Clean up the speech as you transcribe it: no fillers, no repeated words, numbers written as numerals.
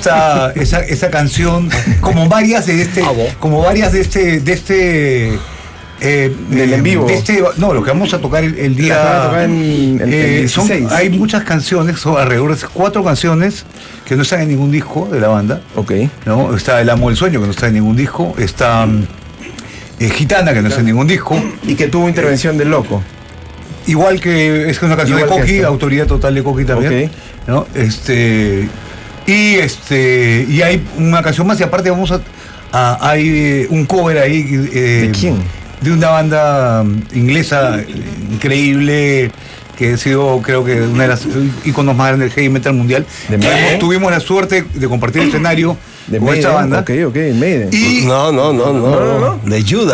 esa canción, como varias de este, del en vivo. No, lo que vamos a tocar el día. Van a tocar en el 16. Hay muchas canciones, son alrededor de 4 canciones que no están en ningún disco de la banda. Ok. ¿No? Está El Amo del Sueño, que no está en ningún disco. Está Gitana, que no está en ningún disco. Y que tuvo intervención del Loco. Igual que es una canción de Coqui, autoría total de Coqui también. Okay. ¿No? Y hay una canción más, y aparte hay un cover ahí. ¿De quién? De una banda inglesa increíble, que ha sido, creo que, una de las íconos más grandes del heavy metal mundial. Tuvimos la suerte de compartir el escenario con esta banda. Ok, Maiden. Y No. De Judas.